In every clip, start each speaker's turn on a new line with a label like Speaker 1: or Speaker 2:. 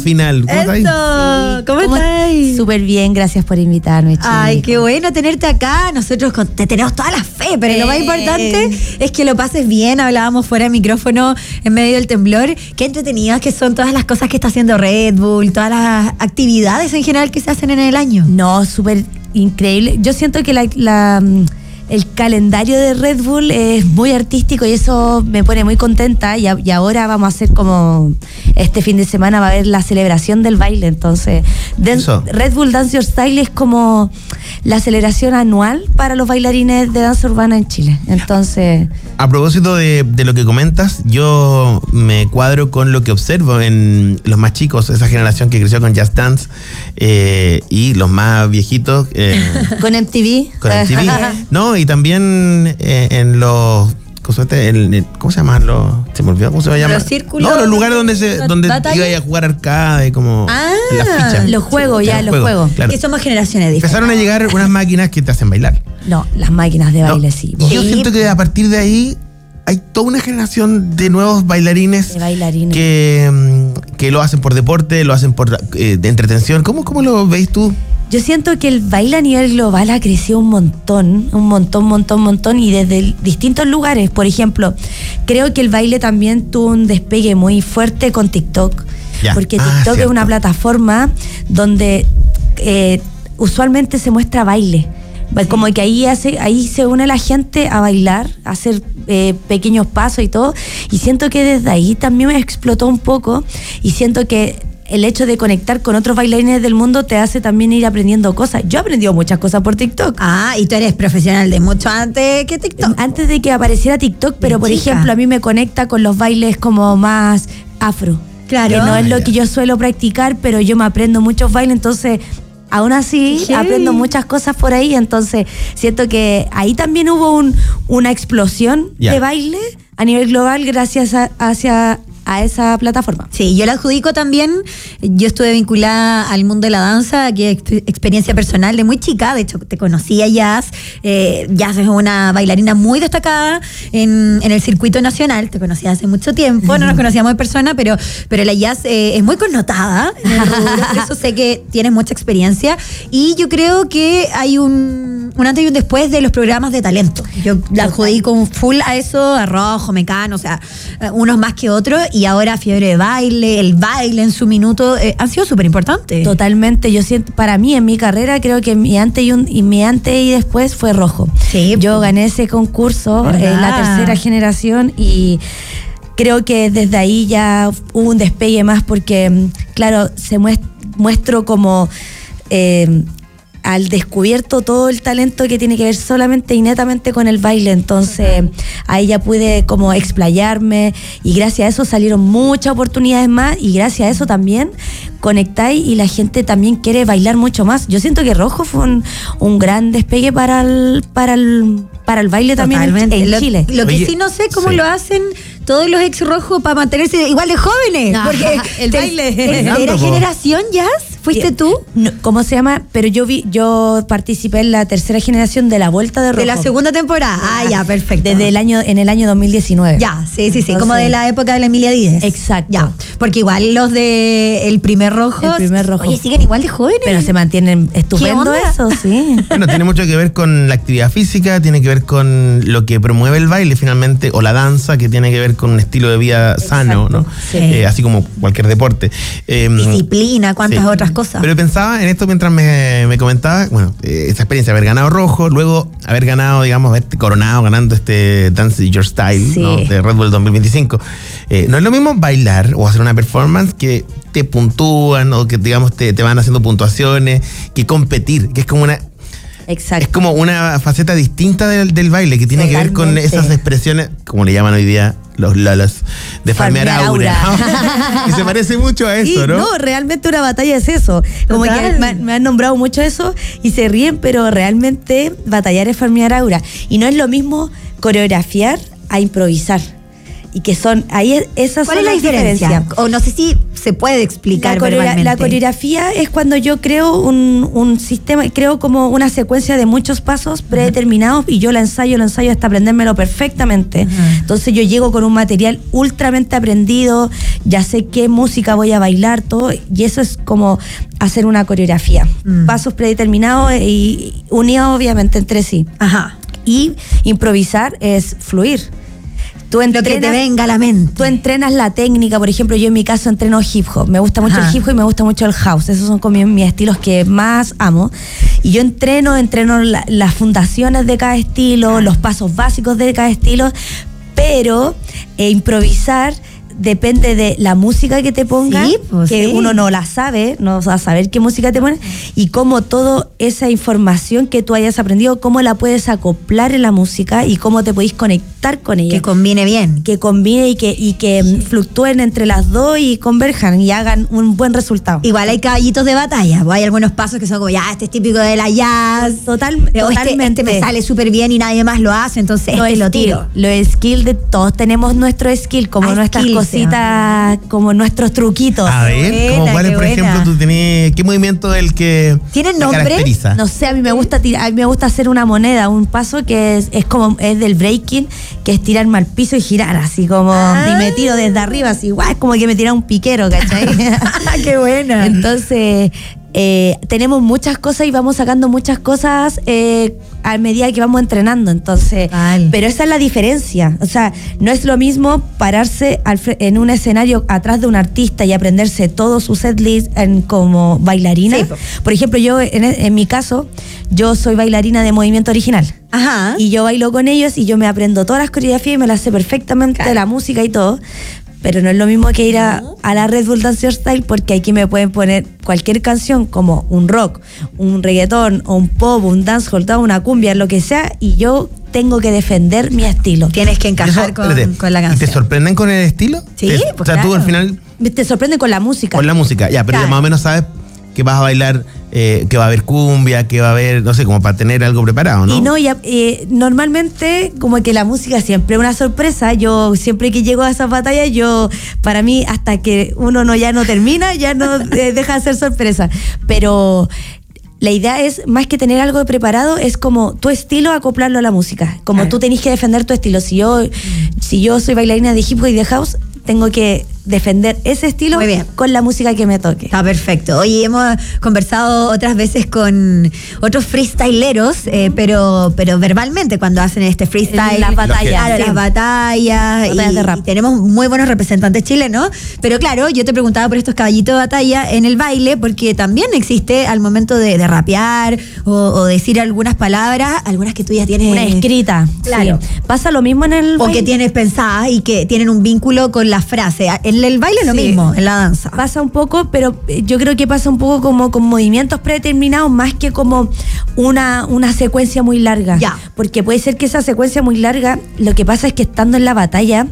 Speaker 1: final. ¿Cómo estás?
Speaker 2: Eso, ¿cómo estás?
Speaker 3: Súper bien, gracias por invitarme, chicos.
Speaker 2: Ay, qué bueno tenerte acá. Nosotros te tenemos toda la fe, pero lo más importante es que lo pases bien. Hablábamos fuera de micrófono en medio del temblor. Qué entretenidas que son todas las cosas que está haciendo Red Bull, todas las actividades en general que se hacen en el año.
Speaker 3: No, súper increíble. Yo siento que el calendario de Red Bull es muy artístico y eso me pone muy contenta y ahora vamos a hacer como este fin de semana va a haber la celebración del baile, entonces Red Bull Dance Your Style es como la celebración anual para los bailarines de danza urbana en Chile. Entonces,
Speaker 1: a propósito de lo que comentas, yo me cuadro con lo que observo en los más chicos, esa generación que creció con Just Dance y los más viejitos
Speaker 3: con MTV.
Speaker 1: Con MTV. No, y también en los... ¿Cómo se llaman los? Se me olvidó cómo se va a llamar.
Speaker 2: Los círculos.
Speaker 1: No, los lugares donde iba a jugar arcade, como en las fichas.
Speaker 3: Los juegos, los juegos.
Speaker 1: Claro.
Speaker 2: Que somos generaciones diferentes.
Speaker 1: Empezaron a llegar unas máquinas que te hacen bailar.
Speaker 3: No, las máquinas de baile, sí.
Speaker 1: Y yo siento que a partir de ahí hay toda una generación de nuevos bailarines, que lo hacen por deporte, lo hacen por de entretención. ¿Cómo lo veis tú?
Speaker 3: Yo siento que el baile a nivel global ha crecido un montón y desde distintos lugares. Por ejemplo, creo que el baile también tuvo un despegue muy fuerte con TikTok, porque TikTok es una plataforma donde usualmente se muestra baile. Como que ahí se une la gente a bailar, a hacer pequeños pasos y todo, y siento que desde ahí también me explotó un poco y siento que el hecho de conectar con otros bailarines del mundo te hace también ir aprendiendo cosas. Yo he aprendido muchas cosas por TikTok.
Speaker 2: Y tú eres profesional de mucho antes que TikTok.
Speaker 3: Antes de que apareciera TikTok, pero por ejemplo, a mí me conecta con los bailes como más afro.
Speaker 2: Claro.
Speaker 3: Que no es lo que yo suelo practicar, pero yo me aprendo muchos bailes, entonces aún así aprendo muchas cosas por ahí, entonces siento que ahí también hubo una explosión de baile a nivel global gracias a esa plataforma.
Speaker 2: Sí, yo la adjudico también. Yo estuve vinculada al mundo de la danza, que es experiencia personal de muy chica. De hecho, te conocí a Jazz. Jazz es una bailarina muy destacada en el circuito nacional. Te conocí hace mucho tiempo. No nos conocíamos en persona, pero la Jazz es muy connotada en el rubro. Por eso sé que tienes mucha experiencia. Y yo creo que hay un antes y un después de los programas de talento. Yo la adjudico un full a eso, a Rojo, Mecano, o sea, unos más que otros. Y ahora Fiebre de Baile, el baile en su minuto, han sido súper importantes.
Speaker 3: Totalmente. Yo siento, para mí en mi carrera, creo que mi antes y después fue Rojo. Sí. Yo gané ese concurso en la tercera generación y creo que desde ahí ya hubo un despegue más porque, claro, se muestro como al descubierto todo el talento que tiene que ver solamente y netamente con el baile, entonces ahí ya pude como explayarme y gracias a eso salieron muchas oportunidades más y gracias a eso también conectáis y la gente también quiere bailar mucho más. Yo siento que Rojo fue un gran despegue para el baile también en Chile.
Speaker 2: Lo que sí no sé cómo lo hacen todos los ex Rojos para mantenerse igual de jóvenes, porque
Speaker 3: el baile
Speaker 2: ¿tercera generación Jazz? ¿Fuiste tú?
Speaker 3: No, ¿cómo se llama? Pero yo participé en la tercera generación de la Vuelta de Rojo.
Speaker 2: De la segunda temporada. Ya, perfecto.
Speaker 3: En el año 2019.
Speaker 2: Ya, sí. Entonces, como de la época de la Emilia Díez.
Speaker 3: Exacto.
Speaker 2: Ya, porque igual los de el primer Rojo. Oye, siguen igual de jóvenes.
Speaker 3: Pero se mantienen estupendo eso, sí.
Speaker 1: Bueno, tiene mucho que ver con la actividad física, tiene que ver con lo que promueve el baile finalmente, o la danza, que tiene que ver con un estilo de vida sano, ¿no? Sí. Así como cualquier deporte.
Speaker 2: Disciplina, cuántas otras cosas.
Speaker 1: Pero pensaba en esto mientras me comentaba, bueno, esa experiencia de haber ganado Rojo, luego haber ganado, digamos, haber coronado ganando este Dance Your Style, ¿no? De Red Bull 2025. No es lo mismo bailar o hacer una performance que te puntúan o que, digamos, te van haciendo puntuaciones, que competir, que es como una...
Speaker 3: Exacto.
Speaker 1: Es como una faceta distinta del baile que tiene que ver con esas expresiones, como le llaman hoy día los lolos, de farmear aura. Y se parece mucho a eso, ¿no?
Speaker 3: No, realmente una batalla es eso. Como que me han nombrado mucho eso y se ríen, pero realmente batallar es farmear aura. Y no es lo mismo coreografiar a improvisar. y que son, esas
Speaker 2: ¿Cuál
Speaker 3: son
Speaker 2: es la diferencia? O no sé si se puede explicar verbalmente.
Speaker 3: La coreografía es cuando yo creo un sistema, creo como una secuencia de muchos pasos predeterminados y yo la ensayo hasta aprendérmelo perfectamente. Entonces yo llego con un material ultramente aprendido, ya sé qué música voy a bailar, todo, y eso es como hacer una coreografía. Pasos predeterminados y unidos obviamente entre sí.
Speaker 2: Ajá.
Speaker 3: Y improvisar es fluir. Tú entrenas,
Speaker 2: lo que te venga a la mente.
Speaker 3: Tú entrenas la técnica, por ejemplo, yo en mi caso entreno hip hop. Me gusta mucho el hip hop y me gusta mucho el house. Esos son como mis estilos que más amo. Y yo entreno las fundaciones de cada estilo, los pasos básicos de cada estilo, pero improvisar depende de la música que te pongan, que uno no la sabe, no va a saber qué música te ponen, y cómo toda esa información que tú hayas aprendido, cómo la puedes acoplar en la música y cómo te podéis conectar con ella.
Speaker 2: Que combine bien.
Speaker 3: Que combine y que fluctúen entre las dos y converjan y hagan un buen resultado.
Speaker 2: Igual hay caballitos de batalla, hay algunos pasos que son como, ya, este es típico de la jazz.
Speaker 3: Totalmente.
Speaker 2: Este me sale súper bien y nadie más lo hace, entonces lo tiro.
Speaker 3: Los skills de todos tenemos nuestro skill, como nuestras cositas, como nuestros truquitos.
Speaker 1: A ver, como cuál es, por ejemplo, tú tenés, ¿qué movimiento es el que
Speaker 2: ¿tiene nombre?
Speaker 1: Caracteriza?
Speaker 3: No sé, a mí me gusta hacer una moneda, un paso que es del breaking, que es tirarme al piso y girar, así como y me tiro desde arriba, así igual, como que me tira un piquero, ¿cachai?
Speaker 2: ¡Qué buena!
Speaker 3: Entonces, tenemos muchas cosas y vamos sacando muchas cosas a medida que vamos entrenando, entonces, pero esa es la diferencia. O sea, no es lo mismo pararse en un escenario atrás de un artista y aprenderse todo su setlist como bailarina. Sí, por ejemplo, yo en mi caso, yo soy bailarina de movimiento original.
Speaker 2: Ajá.
Speaker 3: Y yo bailo con ellos y yo me aprendo todas las coreografías y me las sé perfectamente, la música y todo. Pero no es lo mismo que ir a la Red Bull Dancing Style, porque aquí me pueden poner cualquier canción como un rock, un reggaetón o un pop, un dancehall, una cumbia, lo que sea, y yo tengo que defender mi estilo.
Speaker 2: Tienes que encajar con la canción.
Speaker 1: ¿Y te sorprenden con el estilo?
Speaker 2: Sí,
Speaker 1: pues o sea, tú al final...
Speaker 3: Te sorprenden con la música.
Speaker 1: Con la música, ya, pero ya más o menos sabes que vas a bailar, que va a haber cumbia, que va a haber, no sé, como para tener algo preparado, ¿no?
Speaker 3: Y no, normalmente como que la música siempre es una sorpresa. Yo siempre que llego a esas batallas, para mí, hasta que uno ya no termina, ya no deja de ser sorpresa. Pero la idea es, más que tener algo preparado, es como tu estilo acoplarlo a la música. Como tú tenés que defender tu estilo. Si yo soy bailarina de hip hop y de house, tengo que defender ese estilo con la música que me toque.
Speaker 2: Está perfecto. Oye, hemos conversado otras veces con otros freestyleros, pero verbalmente, cuando hacen este freestyle.
Speaker 3: Las batallas.
Speaker 2: Claro, las batallas
Speaker 3: de rap.
Speaker 2: Y tenemos muy buenos representantes chilenos. Pero claro, yo te preguntaba por estos caballitos de batalla en el baile, porque también existe al momento de rapear o decir algunas palabras, algunas que tú ya tienes.
Speaker 3: Una escrita.
Speaker 2: Claro.
Speaker 3: Sí. Pasa lo mismo en el baile.
Speaker 2: O que tienes pensadas y que tienen un vínculo con la frase. En el baile lo mismo, en la danza.
Speaker 3: Pasa un poco, pero yo creo que pasa un poco como con movimientos predeterminados, más que como una secuencia muy larga.
Speaker 2: Ya.
Speaker 3: Porque puede ser que esa secuencia muy larga, lo que pasa es que estando en la batalla,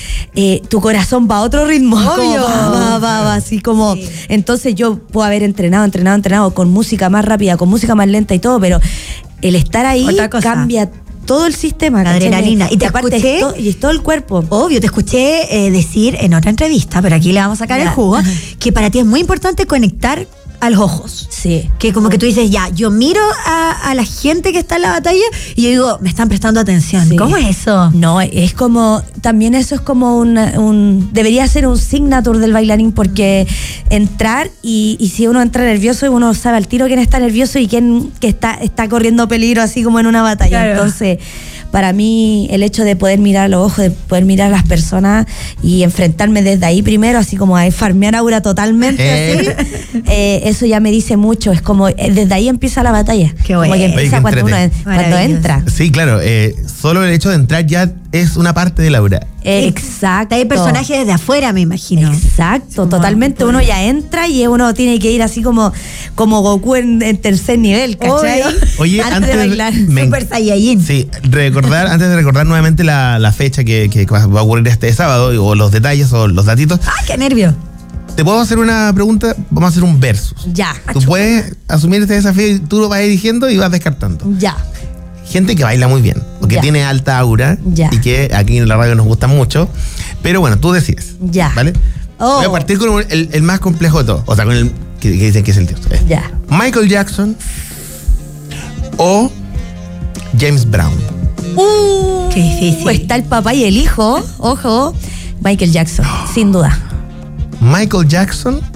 Speaker 3: tu corazón va a otro ritmo.
Speaker 2: Obvio.
Speaker 3: Va, así como. Sí. Entonces yo puedo haber entrenado con música más rápida, con música más lenta y todo, pero el estar ahí cambia todo el sistema,
Speaker 2: la adrenalina. Y te escuché,
Speaker 3: y es todo el cuerpo.
Speaker 2: Obvio, te escuché decir en otra entrevista, pero aquí le vamos a sacar el jugo, que para ti es muy importante conectar a los ojos.
Speaker 3: Sí.
Speaker 2: Que como que tú dices, ya, yo miro a la gente que está en la batalla y yo digo, me están prestando atención. Sí. ¿Cómo es eso?
Speaker 3: No, es como, también eso es como debería ser un signature del bailarín, porque entrar y si uno entra nervioso, uno sabe al tiro quién está nervioso y quién que está corriendo peligro, así como en una batalla. Claro. Entonces, para mí, el hecho de poder mirar a los ojos, de poder mirar a las personas y enfrentarme desde ahí primero, así como a farmear aura totalmente, así, eso ya me dice mucho. Es como, desde ahí empieza la batalla.
Speaker 2: Qué bueno.
Speaker 3: Como que empieza cuando entra.
Speaker 1: Sí, claro. Solo el hecho de entrar ya es una parte de la aura.
Speaker 3: Exacto.
Speaker 2: Hay personajes desde afuera, me imagino.
Speaker 3: Exacto, totalmente. Uno ya entra y uno tiene que ir así como Goku en tercer nivel, ¿cachai?
Speaker 1: Oye,
Speaker 3: antes de bailar.
Speaker 2: Super Saiyajin.
Speaker 1: Sí, antes de recordar nuevamente la fecha que va a ocurrir este sábado, o los detalles o los datitos.
Speaker 2: ¡Ah, qué nervio!
Speaker 1: ¿Te puedo hacer una pregunta? Vamos a hacer un versus.
Speaker 3: Ya.
Speaker 1: Tú puedes asumir este desafío y tú lo vas dirigiendo y vas descartando.
Speaker 3: Ya.
Speaker 1: Gente que baila muy bien. o que tiene alta aura y que aquí en la radio nos gusta mucho. Pero bueno, tú decides.
Speaker 3: Ya.
Speaker 1: ¿Vale? Voy a partir con el más complejo de todo. O sea, con el que dicen que es el dios.
Speaker 3: Ya.
Speaker 1: Michael Jackson o James Brown.
Speaker 2: Qué difícil.
Speaker 3: Pues está el papá y el hijo. Ojo. Michael Jackson, sin duda.
Speaker 1: Michael Jackson